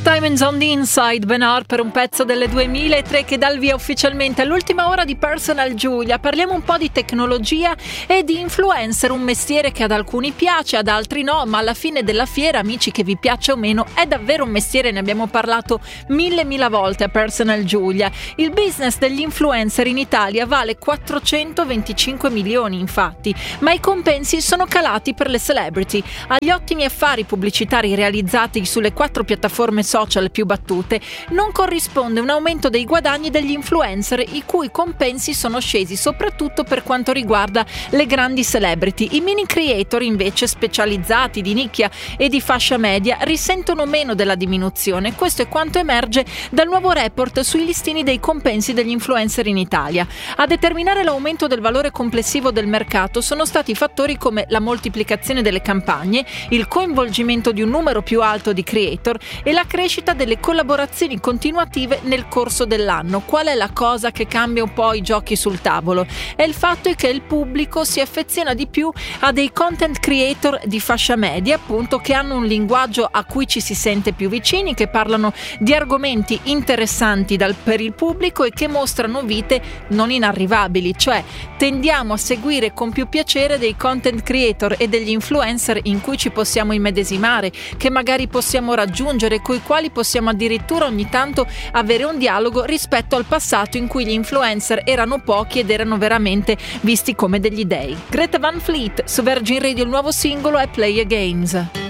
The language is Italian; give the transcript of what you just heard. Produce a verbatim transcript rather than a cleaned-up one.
Diamonds on the Inside, Ben Hur per un pezzo delle duemilatré che dà il via ufficialmente all'ultima ora di Personal Giulia. Parliamo un po' di tecnologia e di influencer, un mestiere che ad alcuni piace, ad altri no, ma alla fine della fiera, amici, che vi piaccia o meno, è davvero un mestiere, ne abbiamo parlato mille mila volte a Personal Giulia. Il business degli influencer in Italia vale quattrocentoventicinque milioni infatti, ma i compensi sono calati per le celebrity. Agli ottimi affari pubblicitari realizzati sulle quattro piattaforme social più battute non corrisponde un aumento dei guadagni degli influencer, i cui compensi sono scesi soprattutto per quanto riguarda le grandi celebrity. I mini creator invece, specializzati di nicchia e di fascia media, risentono meno della diminuzione. Questo è quanto emerge dal nuovo report sui listini dei compensi degli influencer in Italia. A determinare l'aumento del valore complessivo del mercato sono stati fattori come la moltiplicazione delle campagne, il coinvolgimento di un numero più alto di creator e la crescita delle collaborazioni continuative nel corso dell'anno. Qual è la cosa che cambia un po' i giochi sul tavolo? È il fatto che il pubblico si affeziona di più a dei content creator di fascia media, appunto, che hanno un linguaggio a cui ci si sente più vicini, che parlano di argomenti interessanti dal, per il pubblico e che mostrano vite non inarrivabili, cioè tendiamo a seguire con più piacere dei content creator e degli influencer in cui ci possiamo immedesimare, che magari possiamo raggiungere, coi quali possiamo addirittura ogni tanto avere un dialogo, rispetto al passato in cui gli influencer erano pochi ed erano veramente visti come degli dei. Greta Van Fleet su Virgin Radio, il nuovo singolo è Play Your Games.